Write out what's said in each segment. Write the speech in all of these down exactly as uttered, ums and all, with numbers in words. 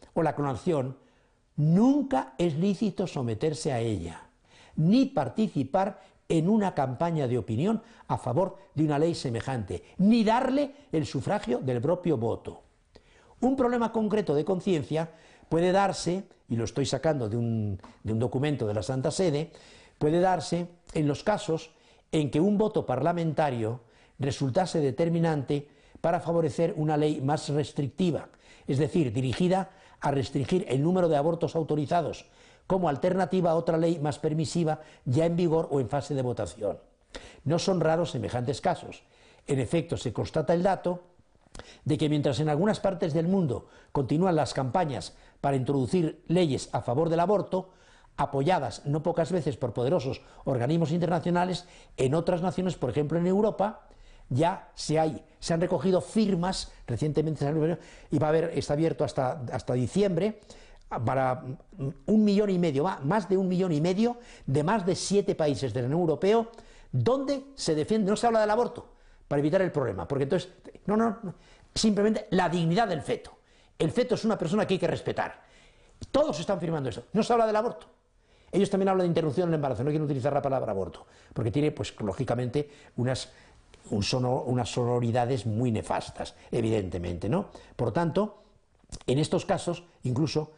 o la clonación, nunca es lícito someterse a ella, ni participar en una campaña de opinión a favor de una ley semejante, ni darle el sufragio del propio voto. Un problema concreto de conciencia puede darse, y lo estoy sacando de un, de un documento de la Santa Sede, puede darse en los casos en que un voto parlamentario resultase determinante para favorecer una ley más restrictiva, es decir, dirigida a restringir el número de abortos autorizados, como alternativa a otra ley más permisiva ya en vigor o en fase de votación. No son raros semejantes casos. En efecto, se constata el dato de que mientras en algunas partes del mundo continúan las campañas para introducir leyes a favor del aborto, apoyadas no pocas veces por poderosos organismos internacionales, en otras naciones, por ejemplo en Europa, ya se, hay, se han recogido firmas, recientemente y va a haber, está abierto hasta, hasta diciembre, para un millón y medio, más de un millón y medio de más de siete países de la Unión Europea, donde se defiende, no se habla del aborto, para evitar el problema, porque entonces, no, no, no, simplemente la dignidad del feto. El feto es una persona que hay que respetar. Todos están firmando eso, no se habla del aborto. Ellos también hablan de interrupción del embarazo, no quieren utilizar la palabra aborto, porque tiene, pues, lógicamente, unas, un sonor, unas sonoridades muy nefastas, evidentemente, ¿no? Por tanto, en estos casos, incluso,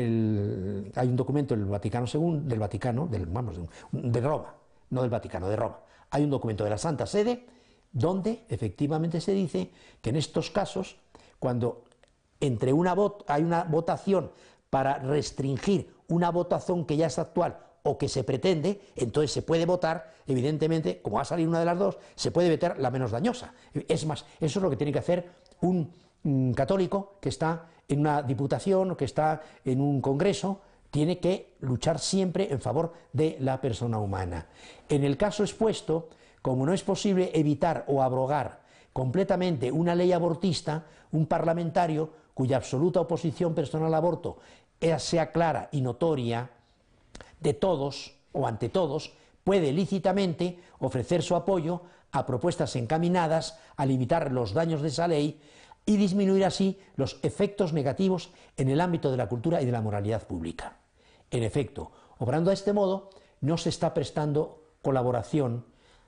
el, hay un documento del Vaticano segundo, del Vaticano, del, vamos, de, de Roma, no del Vaticano, de Roma. Hay un documento de la Santa Sede donde efectivamente se dice que en estos casos, cuando entre una vot hay una votación para restringir una votación que ya es actual o que se pretende, entonces se puede votar, evidentemente, como va a salir una de las dos, se puede votar la menos dañosa. Es más, eso es lo que tiene que hacer un, un católico que está en una diputación o que está en un congreso, tiene que luchar siempre en favor de la persona humana. En el caso expuesto, como no es posible evitar o abrogar completamente una ley abortista, un parlamentario cuya absoluta oposición personal al aborto sea clara y notoria de todos o ante todos, puede lícitamente ofrecer su apoyo a propuestas encaminadas a limitar los daños de esa ley y disminuir así los efectos negativos en el ámbito de la cultura y de la moralidad pública. En efecto, obrando de este modo, no se está prestando colaboración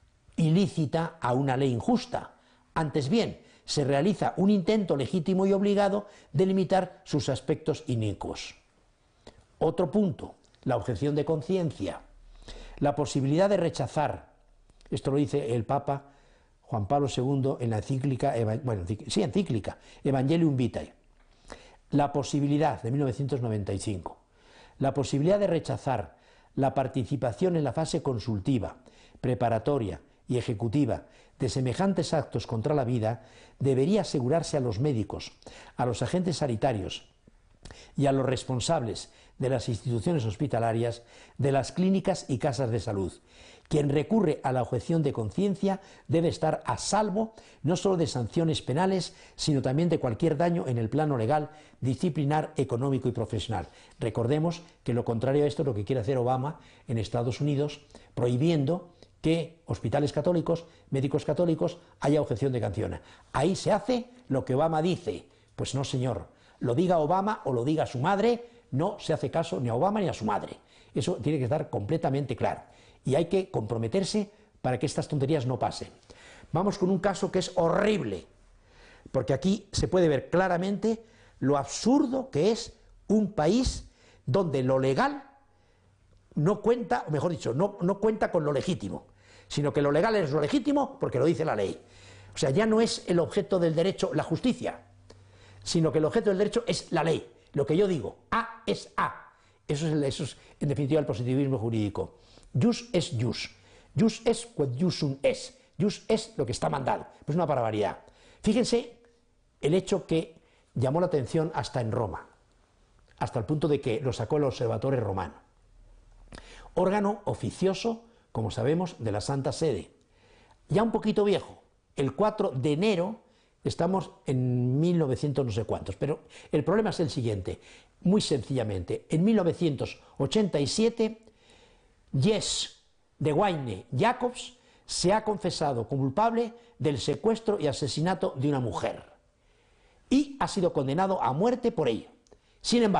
ilícita a una ley injusta. Antes bien, se realiza un intento legítimo y obligado de limitar sus aspectos inicuos. Otro punto, la objeción de conciencia. La posibilidad de rechazar, esto lo dice el Papa Juan Pablo segundo en la encíclica, bueno, sí, encíclica, Evangelium Vitae. La posibilidad, de mil novecientos noventa y cinco, la posibilidad de rechazar la participación en la fase consultiva, preparatoria y ejecutiva de semejantes actos contra la vida debería asegurarse a los médicos, a los agentes sanitarios y a los responsables de las instituciones hospitalarias, de las clínicas y casas de salud. Quien recurre a la objeción de conciencia debe estar a salvo no solo de sanciones penales, sino también de cualquier daño en el plano legal, disciplinar, económico y profesional. Recordemos que lo contrario a esto es lo que quiere hacer Obama en Estados Unidos, prohibiendo que hospitales católicos, médicos católicos, haya objeción de conciencia. Ahí se hace lo que Obama dice. Pues no, señor. Lo diga Obama o lo diga su madre, no se hace caso ni a Obama ni a su madre. Eso tiene que estar completamente claro. Y hay que comprometerse para que estas tonterías no pasen. Vamos con un caso que es horrible, porque aquí se puede ver claramente lo absurdo que es un país donde lo legal no cuenta, o mejor dicho, no, no cuenta con lo legítimo, sino que lo legal es lo legítimo porque lo dice la ley. O sea, ya no es el objeto del derecho la justicia, sino que el objeto del derecho es la ley. Lo que yo digo, A es A. Eso es, eso es en definitiva, el positivismo jurídico. Jus es jus. Jus es quod jusum es. Jus es lo que está mandado. Pues una barbaridad. Fíjense el hecho que llamó la atención hasta en Roma, hasta el punto de que lo sacó el Observatorio Romano. Órgano oficioso, como sabemos, de la Santa Sede. Ya un poquito viejo. El cuatro de enero, estamos en mil novecientos no sé cuántos, pero el problema es el siguiente. Muy sencillamente, en mil novecientos ochenta y siete, Jess de Wayne Jacobs se ha confesado culpable del secuestro y asesinato de una mujer y ha sido condenado a muerte por ello. Sin embargo,